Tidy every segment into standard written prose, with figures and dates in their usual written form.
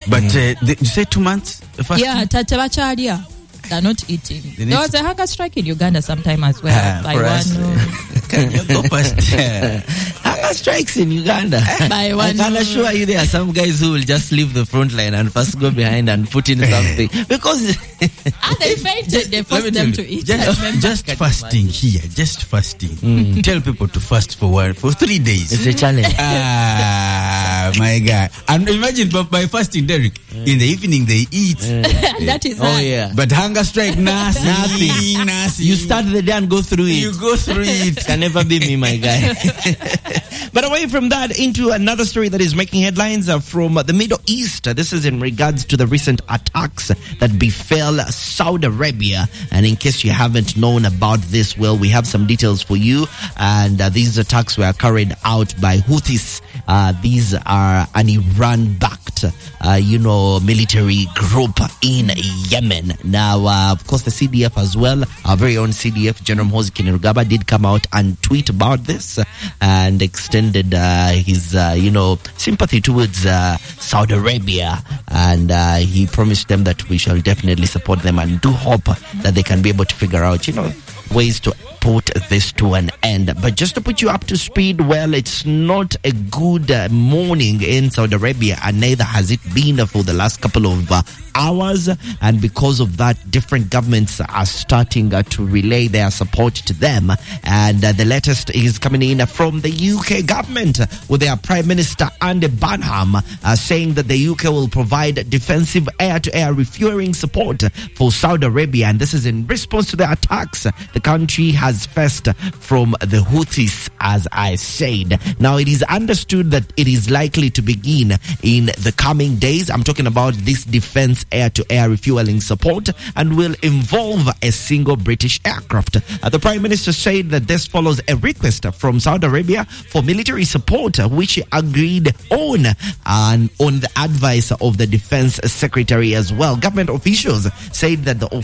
But you say 2 months? Yeah, Tatabacharya. They're not eating. There was a hunger strike in Uganda sometime as well. By Can you go past? Hunger strikes in Uganda. By one. I can assure you there are some guys who will just leave the front line and first go behind and put in something. Because they fainted. They forced them to eat. Just fasting here. Just fasting. Tell people to fast for 3 days. It's a challenge. My God. And imagine by fasting, Derek, in the evening they eat. That is yeah. But hunger strike, nothing. You start the day and go through it. You go through it. Can never be me, my guy. But away from that, into another story that is making headlines from the Middle East. This is in regards to the recent attacks that befell Saudi Arabia. And in case you haven't known about this, well, we have some details for you. And these attacks were carried out by Houthis. These are an Iran-backed, military group in Yemen. Now, of course, the CDF as well, our very own CDF, General Muhoozi Kainerugaba, did come out and tweet about this and extended his, sympathy towards Saudi Arabia. And he promised them that we shall definitely support them and do hope that they can be able to figure out, ways to put this to an end. But just to put you up to speed, well, it's not a good morning in Saudi Arabia, and neither has it been for the last couple of hours. And because of that, different governments are starting to relay their support to them. And the latest is coming in from the UK government, with their Prime Minister Andy Burnham saying that the UK will provide defensive air-to-air refueling support for Saudi Arabia. And this is in response to the attacks the country has faced from the Houthis, as I said. Now, it is understood that it is likely to begin in the coming days. I'm talking about this defense air-to-air refueling support, and will involve a single British aircraft. The Prime Minister said that this follows a request from Saudi Arabia for military support, which he agreed on, and on the advice of the Defense Secretary as well. Government officials said that the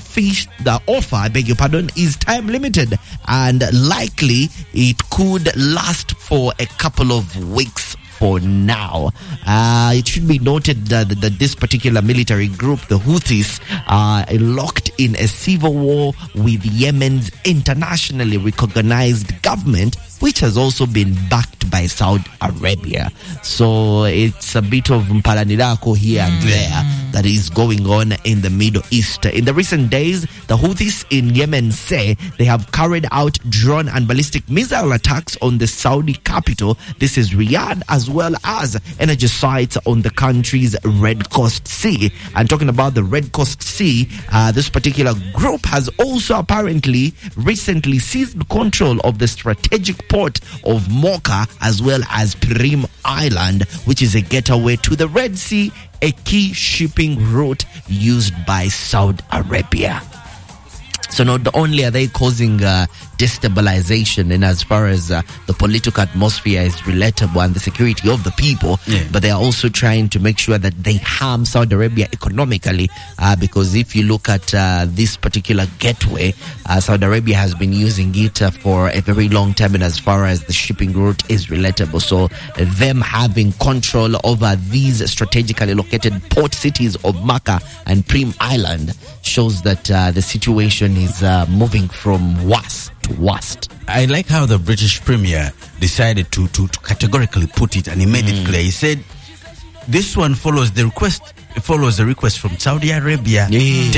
offer, is time limited, and likely it could last for a couple of weeks. For now, it should be noted that this particular military group, the Houthis, are locked in a civil war with Yemen's internationally recognized government, which has also been backed by Saudi Arabia. So it's a bit of mpalanirako here and there that is going on in the Middle East. In the recent days, the Houthis in Yemen say they have carried out drone and ballistic missile attacks on the Saudi capital. This is Riyadh, as well as energy sites on the country's Red Coast Sea. And talking about the Red Coast Sea, this particular group has also apparently recently seized control of the strategic port of Mocha, as well as Prim Island, which is a getaway to the Red Sea, a key shipping route used by Saudi Arabia. So not only are they causing destabilization in as far as the political atmosphere is relatable and the security of the people, but they are also trying to make sure that they harm Saudi Arabia economically, because if you look at this particular gateway, Saudi Arabia has been using it for a very long time, and as far as the shipping route is relatable. So them having control over these strategically located port cities of Makkah and Prim Island shows that the situation is moving from worse to worst. I like how the British Premier decided to categorically put it, and he made it clear. He said, this one follows the request. It follows the request from Saudi Arabia.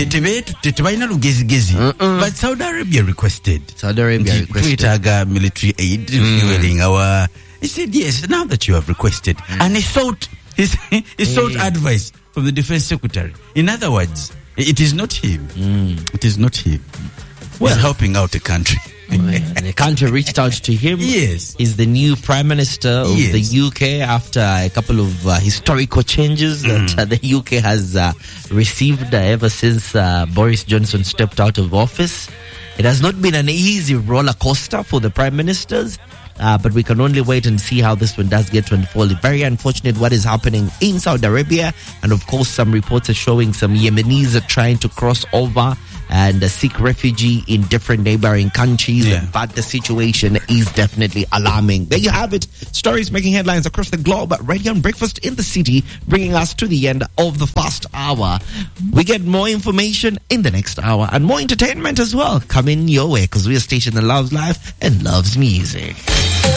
But Saudi Arabia requested. Military aid, fueling our. He said, yes, now that you have requested. And he sought advice from the Defense Secretary. In other words, it is not him. It is not him. Well, he's helping out the country. The country reached out to him. Yes. He's the new Prime Minister of the UK after a couple of historical changes that the UK has received ever since Boris Johnson stepped out of office. It has not been an easy roller coaster for the Prime Ministers. But we can only wait and see how this one does get to unfold. Very unfortunate what is happening in Saudi Arabia. And of course, some reports are showing some Yemenis are trying to cross over and seek refugee in different neighboring countries. Yeah. But the situation is definitely alarming. There you have it. Stories making headlines across the globe right here on Breakfast in the City, bringing us to the end of the first hour. We get more information in the next hour and more entertainment as well coming your way, because we are a station that loves life and loves music.